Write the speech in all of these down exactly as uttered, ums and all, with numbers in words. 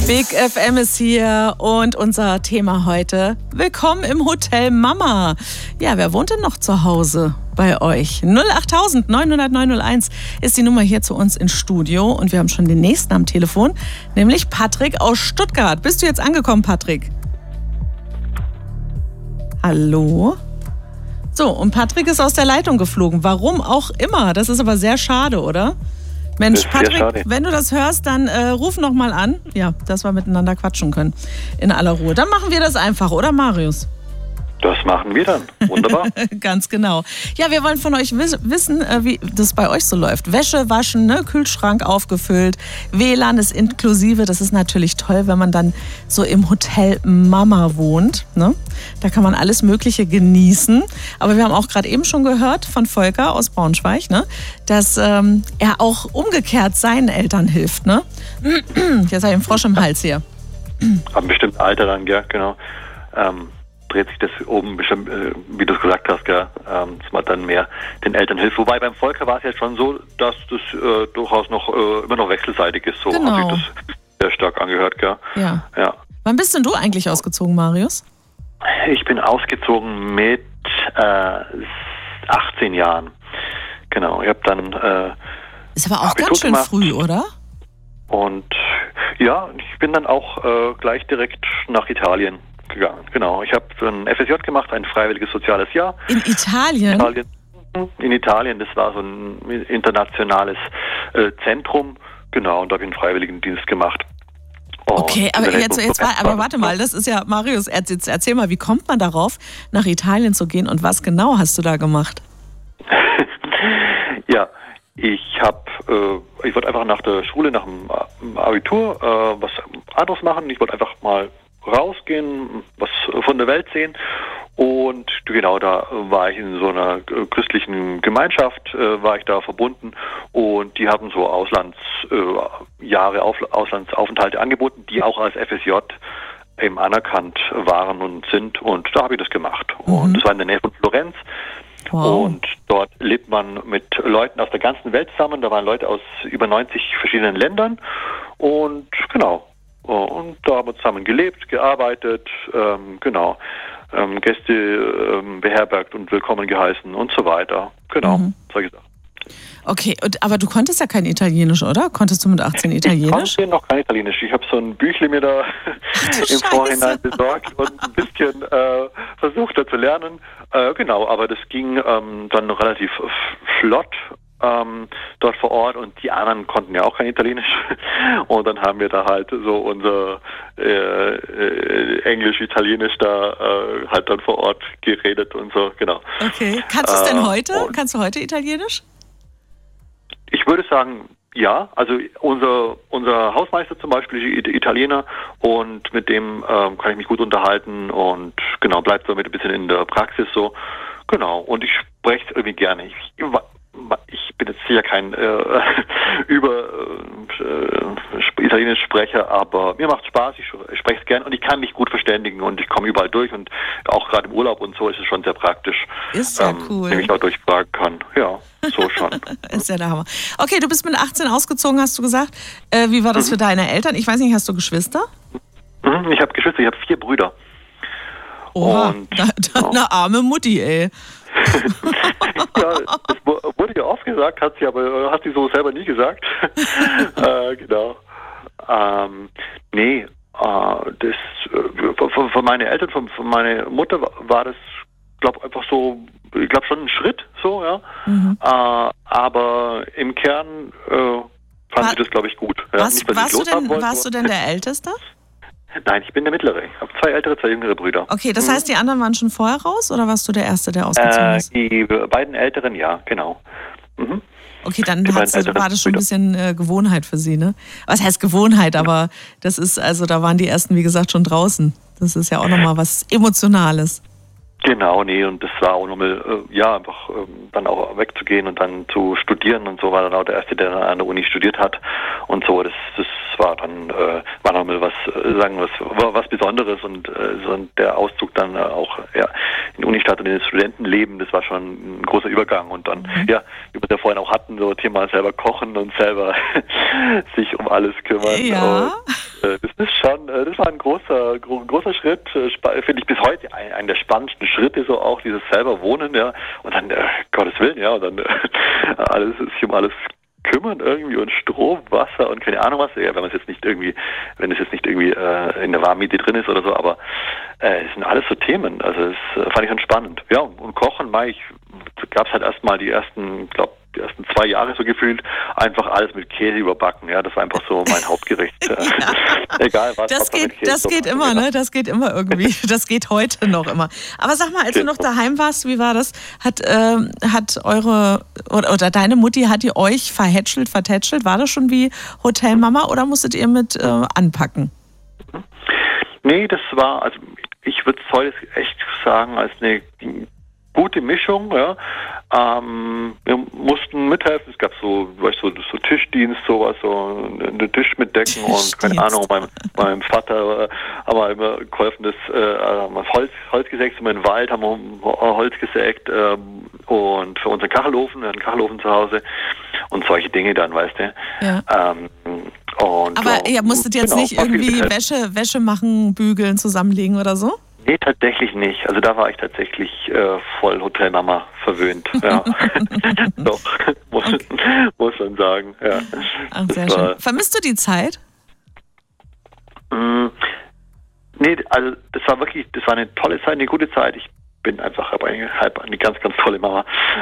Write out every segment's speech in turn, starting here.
Big F M ist hier und unser Thema heute: Willkommen im Hotel Mama. Ja, wer wohnt denn noch zu Hause bei euch? null acht neun null null neun null eins ist die Nummer hier zu uns ins Studio und wir haben schon den nächsten am Telefon, nämlich Patrick aus Stuttgart. Bist du jetzt angekommen, Patrick? Hallo? So, und Patrick ist aus der Leitung geflogen. Warum auch immer. Das ist aber sehr schade, oder? Mensch, Patrick, wenn du das hörst, dann äh, ruf noch mal an. Ja, dass wir miteinander quatschen können. In aller Ruhe. Dann machen wir das einfach, oder Marius? Das machen wir dann. Wunderbar. Ganz genau. Ja, wir wollen von euch wiss- wissen, äh, wie das bei euch so läuft. Wäsche waschen, ne? Kühlschrank aufgefüllt, W L A N ist inklusive. Das ist natürlich toll, wenn man dann so im Hotel Mama wohnt. Ne? Da kann man alles Mögliche genießen. Aber wir haben auch gerade eben schon gehört von Volker aus Braunschweig, ne? dass ähm, er auch umgekehrt seinen Eltern hilft. Ne? Jetzt habe ich einen Frosch im Hals hier. Ab einem bestimmten Alter dann, ja, genau. Ähm, dreht sich das oben bestimmt, äh, wie du es gesagt hast, gell, ähm, dass man dann mehr den Eltern hilft. Wobei beim Volker war es jetzt schon so, dass das äh, durchaus noch äh, immer noch wechselseitig ist. So genau. Hat sich das sehr stark angehört, gell. Ja. ja. Wann bist denn du eigentlich ausgezogen, Marius? Ich bin ausgezogen mit äh, achtzehn Jahren. Genau, ich habe dann äh, ist aber auch Abitur ganz schön gemacht. früh, oder? Und ja, ich bin dann auch äh, gleich direkt nach Italien gegangen. Genau, ich habe ein F S J gemacht, ein freiwilliges soziales Jahr. In Italien? In Italien, in Italien das war so ein internationales äh, Zentrum. Genau, und da habe ich einen Freiwilligendienst gemacht. Und okay, aber jetzt, jetzt war, aber warte mal, das ist ja, Marius, erzähl, erzähl mal, wie kommt man darauf, nach Italien zu gehen und was genau hast du da gemacht? Ja, ich habe, äh, ich wollte einfach nach der Schule, nach dem Abitur äh, was anderes machen. Ich wollte einfach mal rausgehen, was von der Welt sehen. Und genau, da war ich in so einer christlichen Gemeinschaft, äh, war ich da verbunden. Und die haben so Auslandsjahre, äh, Auf, Auslandsaufenthalte angeboten, die auch als F S J eben anerkannt waren und sind. Und da habe ich das gemacht. Mhm. Und das war in der Nähe von Florenz. Wow. Und dort lebt man mit Leuten aus der ganzen Welt zusammen. Da waren Leute aus über neunzig verschiedenen Ländern. Und genau. Und da haben wir zusammen gelebt, gearbeitet, ähm, genau, ähm, Gäste ähm, beherbergt und willkommen geheißen und so weiter. Genau, mhm. solche Sachen. Okay, und, aber du konntest ja kein Italienisch, oder? Konntest du mit achtzehn Italienisch? Ich konnte noch kein Italienisch. Ich habe so ein Büchle mir da im Vorhinein besorgt und ein bisschen äh, versucht da zu lernen. Äh, genau, aber das ging ähm, dann relativ f- flott. Ähm, dort vor Ort und die anderen konnten ja auch kein Italienisch und dann haben wir da halt so unser äh, äh, Englisch-Italienisch da äh, halt dann vor Ort geredet und so, genau. Okay, kannst du es denn äh, heute? Kannst du heute Italienisch? Ich würde sagen, ja, also unser unser Hausmeister zum Beispiel ist Italiener und mit dem ähm, kann ich mich gut unterhalten und genau, bleibt damit ein bisschen in der Praxis so, genau, und ich spreche es irgendwie gerne. Ich, Ich bin jetzt sicher kein äh, über äh, Italienisch Sprecher, aber mir macht Spaß, ich spreche es gern und ich kann mich gut verständigen und ich komme überall durch und auch gerade im Urlaub und so ist es schon sehr praktisch. Ist ja ähm, cool. Wenn ich auch durchfragen kann. Ja, so schon. Ist ja der Hammer. Okay, du bist mit achtzehn ausgezogen, hast du gesagt. Äh, wie war das mhm. für deine Eltern? Ich weiß nicht, hast du Geschwister? Mhm, ich habe Geschwister, ich habe vier Brüder. Oha, da, da, ja. eine arme Mutti, ey. Ja, das wurde ja oft gesagt, hat sie aber hat sie so selber nie gesagt. äh, genau. Ähm, nee, äh, das äh, für, für meine Eltern, für, für meine Mutter war das, glaube einfach so, ich glaube schon ein Schritt, so, ja. Mhm. Äh, aber im Kern äh, fand war, sie das, glaube ich, gut. Ja, warst nicht, warst, du denn, wollte, warst du denn der Älteste? Nein, ich bin der Mittlere. Ich habe zwei ältere, zwei jüngere Brüder. Okay, das mhm. heißt, die anderen waren schon vorher raus oder warst du der Erste, der ausgezogen ist? Äh, die beiden Älteren, ja, genau. Mhm. Okay, dann war das schon ein bisschen äh, Gewohnheit für Sie, ne? Was heißt Gewohnheit, aber das ist, also da waren die Ersten, wie gesagt, schon draußen. Das ist ja auch nochmal was Emotionales. Genau, nee, und das war auch nochmal, äh, ja, einfach äh, dann auch wegzugehen und dann zu studieren und so, war dann auch der Erste, der dann an der Uni studiert hat und so, das, das war dann, äh, war nochmal was, äh, sagen wir, was, was Besonderes und äh, so der Auszug dann äh, auch, ja, in der Unistadt und in das Studentenleben, das war schon ein großer Übergang und dann, mhm. ja, wie wir ja vorhin auch hatten, so Thema selber kochen und selber sich um alles kümmern. Ja. Und, das ist schon, das war ein großer, großer Schritt, finde ich bis heute ein, ein der spannendsten Schritte, so auch dieses selber Wohnen, ja, und dann, äh, Gottes Willen, ja, und dann äh, alles, sich um alles kümmern irgendwie und Strom, Wasser und keine Ahnung was, ja, wenn man es jetzt nicht irgendwie, wenn es jetzt nicht irgendwie äh, in der Warmmiete drin ist oder so, aber äh, es sind alles so Themen, also das äh, fand ich schon spannend. Ja, und Kochen, Mai, ich gab es halt erstmal die ersten, ich glaube, die ersten zwei Jahre so gefühlt, einfach alles mit Käse überbacken, ja, das war einfach so mein Hauptgericht. Ja. Egal was. Das geht, das geht immer, ne, das geht immer irgendwie, das geht heute noch immer. Aber sag mal, als du noch daheim warst, wie war das? Hat, ähm, hat eure, oder, oder deine Mutti, hat die euch verhätschelt, vertätschelt? War das schon wie Hotelmama oder musstet ihr mit äh, anpacken? Nee, das war, also ich würde es heute echt sagen, als eine gute Mischung, ja. Ähm, wir mussten mithelfen. Es gab so, weißt du, so, so Tischdienst, sowas, so einen Tisch mitdecken und keine Ahnung. Mein, meinem Vater äh, haben wir immer geholfen, das äh, Holz, Holz gesägt, im Wald haben wir Holz gesägt äh, und für unseren Kachelofen, einen Kachelofen zu Hause und solche Dinge dann, weißt du. Ja. Ähm, und, aber ja, ihr musstet jetzt genau, nicht irgendwie Wäsche, Wäsche machen, bügeln, zusammenlegen oder so? Nee, tatsächlich nicht. Also da war ich tatsächlich äh, voll Hotelmama verwöhnt. Ja. Doch, muss, okay. muss man sagen. Ja. Ach, sehr war, schön. Vermisst du die Zeit? Mh, nee, also das war wirklich, das war eine tolle Zeit, eine gute Zeit. Ich bin einfach eine, eine ganz, ganz tolle Mama.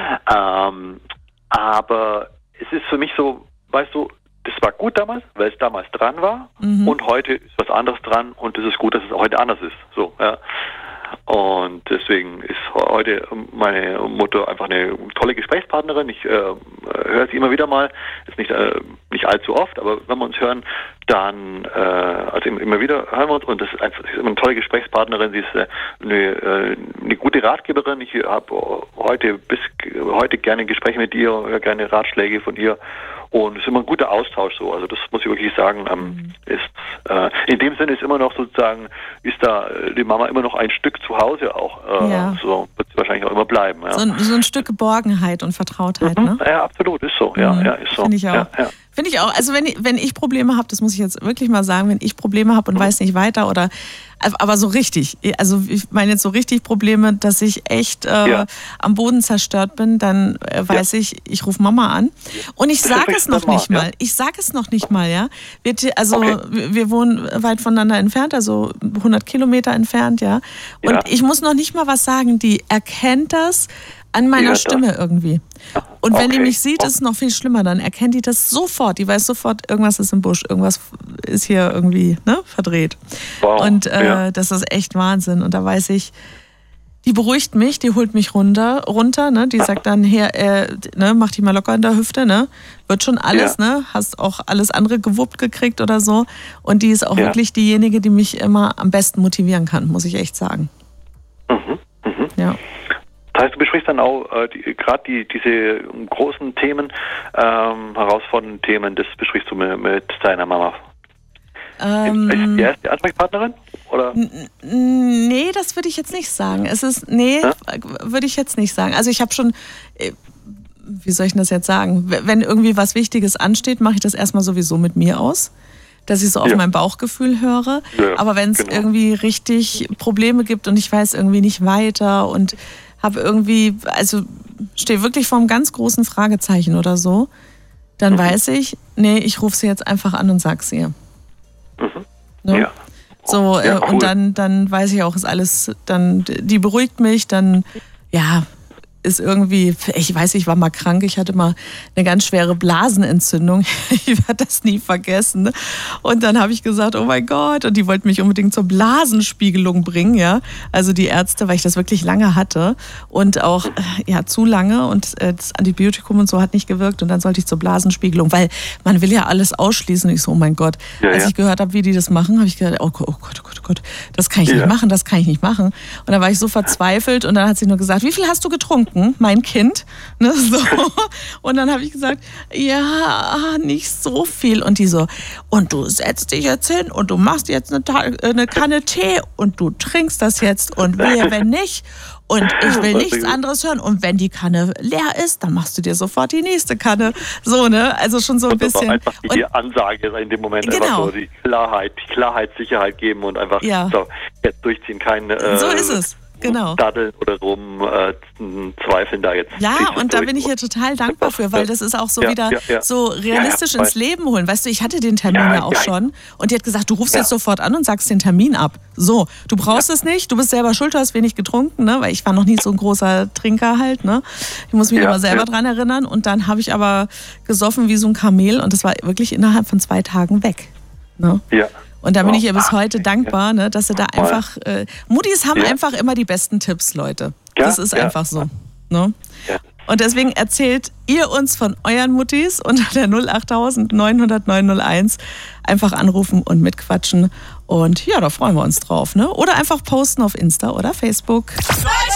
Ähm, aber es ist für mich so, weißt du, das war gut damals, weil es damals dran war mhm. und heute ist was anderes dran und es ist gut, dass es heute anders ist. So, ja. Und deswegen ist heute meine Mutter einfach eine tolle Gesprächspartnerin. Ich äh, höre sie immer wieder mal, ist nicht, äh, nicht allzu oft, aber wenn wir uns hören, dann, äh, also immer wieder hören wir uns und das ist einfach, sie ist immer eine tolle Gesprächspartnerin, sie ist äh, eine, äh, eine gute Ratgeberin. Ich habe heute bis heute gerne Gespräche mit ihr, höre gerne Ratschläge von ihr. Und es ist immer ein guter Austausch so, also das muss ich wirklich sagen, ähm, ist äh, in dem Sinne ist immer noch sozusagen, ist da die Mama immer noch ein Stück zu Hause auch, äh, ja. So wird sie wahrscheinlich auch immer bleiben. Ja. So, ein, so ein Stück Geborgenheit und Vertrautheit, mhm. ne? Ja, absolut, ist so, ja, mhm. ja ist so. Finde ich auch. Ja, ja. Finde ich auch. Also wenn ich, wenn ich Probleme habe, das muss ich jetzt wirklich mal sagen, wenn ich Probleme habe und mhm. weiß nicht weiter oder, aber so richtig, also ich meine jetzt so richtig Probleme, dass ich echt äh, ja. am Boden zerstört bin, dann äh, weiß ja. ich, ich rufe Mama an und ich sage es noch nicht mal. Ja. Ich sage es noch nicht mal, ja. Wir, also okay. wir wohnen weit voneinander entfernt, also hundert Kilometer entfernt, ja. Und ja. ich muss noch nicht mal was sagen, die erkennt das an meiner ja, Stimme das. irgendwie. Und wenn okay. die mich sieht, ist es noch viel schlimmer. Dann erkennt die das sofort. Die weiß sofort, irgendwas ist im Busch, irgendwas ist hier irgendwie ne, verdreht. Wow. Und äh, ja. das ist echt Wahnsinn. Und da weiß ich, die beruhigt mich, die holt mich runter, runter ne? Die sagt dann, her, äh, ne, mach dich mal locker in der Hüfte, ne? Wird schon alles, ja. ne? Hast auch alles andere gewuppt gekriegt oder so. Und die ist auch ja. wirklich diejenige, die mich immer am besten motivieren kann, muss ich echt sagen. Mhm. Mhm. Ja. Das heißt, du besprichst dann auch äh, die, gerade die, diese großen Themen, ähm, herausfordernden Themen, das besprichst du mit, mit deiner Mama. Ähm, ist die erste Ansprechpartnerin? Oder? N- nee, das würde ich jetzt nicht sagen. Es ist, nee, ja? würde ich jetzt nicht sagen. Also ich habe schon, wie soll ich das jetzt sagen? Wenn irgendwie was Wichtiges ansteht, mache ich das erstmal sowieso mit mir aus. Dass ich so auf ja. mein Bauchgefühl höre. Ja, aber wenn es genau. irgendwie richtig Probleme gibt und ich weiß irgendwie nicht weiter und habe irgendwie, also stehe wirklich vor einem ganz großen Fragezeichen oder so, dann mhm. weiß ich, nee, ich rufe sie jetzt einfach an und sag's ihr. Mhm. Ne? Ja. So, ja, äh, cool. Und dann, dann weiß ich auch, ist alles, dann, die beruhigt mich, dann, ja, ist irgendwie, ich weiß, ich war mal krank, ich hatte mal eine ganz schwere Blasenentzündung, ich werde das nie vergessen. Und dann habe ich gesagt, oh mein Gott, und die wollten mich unbedingt zur Blasenspiegelung bringen, ja, also die Ärzte, weil ich das wirklich lange hatte und auch, ja, zu lange und das Antibiotikum und so hat nicht gewirkt und dann sollte ich zur Blasenspiegelung, weil man will ja alles ausschließen. Und ich so, oh mein Gott, ja, als ja. ich gehört habe, wie die das machen, habe ich gedacht, oh Gott, oh Gott, oh Gott, oh Gott, das kann ich ja. nicht machen, das kann ich nicht machen. Und dann war ich so verzweifelt und dann hat sie nur gesagt, wie viel hast du getrunken? Mein Kind, ne, so. Und dann habe ich gesagt, ja, nicht so viel. Und die so, und du setzt dich jetzt hin und du machst jetzt eine, Ta- eine Kanne Tee und du trinkst das jetzt und wehe, wenn nicht. Und ich will nichts anderes hören. Und wenn die Kanne leer ist, dann machst du dir sofort die nächste Kanne. So, ne? Also schon so ein und das bisschen. War einfach die und, Ansage in dem Moment, genau. einfach so die Klarheit, die Klarheit, Sicherheit geben und einfach ja. so, jetzt durchziehen, kein äh, so ist es. Genau. Daddeln oder rum äh, zweifeln da jetzt. Ja, und da bin ich hier total dankbar für, weil das ist auch so ja, wieder ja, ja. so realistisch ja, ja, ins Leben holen. Weißt du, ich hatte den Termin ja, ja auch ja. schon und die hat gesagt, du rufst ja. jetzt sofort an und sagst den Termin ab. So, du brauchst ja. es nicht, du bist selber schuld, du hast wenig getrunken, ne? Weil ich war noch nie so ein großer Trinker halt. Ne? Ich muss mich ja, immer selber ja. dran erinnern und dann habe ich aber gesoffen wie so ein Kamel und das war wirklich innerhalb von zwei Tagen weg. Ne? Ja. Und da bin oh, ich ihr bis heute dankbar, ne, dass sie da einfach, äh, Muttis haben ja. einfach immer die besten Tipps, Leute. Ja, das ist ja. einfach so. Ne? Ja. Und deswegen erzählt ihr uns von euren Muttis unter der null acht neun null null neun null eins. Einfach anrufen und mitquatschen. Und ja, da freuen wir uns drauf. Ne? Oder einfach posten auf Insta oder Facebook.